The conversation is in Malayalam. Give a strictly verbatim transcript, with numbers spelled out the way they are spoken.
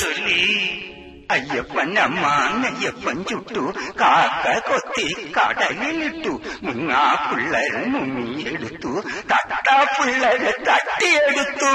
ചൊല്ലി. അയ്യപ്പനമ്മ നെയ്യപ്പൻ ചുട്ടു, കാക്ക കൊത്തി കടലിലിട്ടു, മുങ്ങാ പിള്ളേർ മുങ്ങിയെടുത്തു, തട്ടാ പിള്ളേരെ തട്ടിയെടുത്തു.